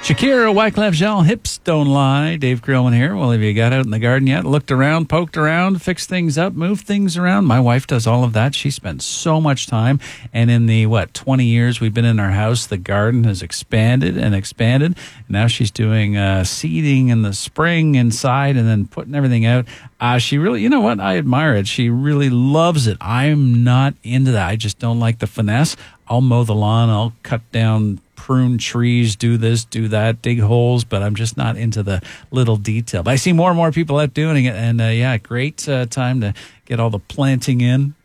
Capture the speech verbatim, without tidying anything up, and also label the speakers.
Speaker 1: Shakira, Wyclef Jean, Hips Don't Lie. Dave Grillman here. Well, have you got out in the garden yet? Looked around, poked around, fixed things up, moved things around? My wife does all of that. She spends so much time. And in the, what, twenty years we've been in our house, the garden has expanded and expanded. And now she's doing uh, seeding in the spring inside and then putting everything out. Uh, she really, you know what? I admire it. She really loves it. I'm not into that. I just don't like the finesse. I'll mow the lawn. I'll cut down prune trees, do this, do that, dig holes, but I'm just not into the little detail. But I see more and more people out doing it, and uh, yeah, great uh, time to get all the planting in.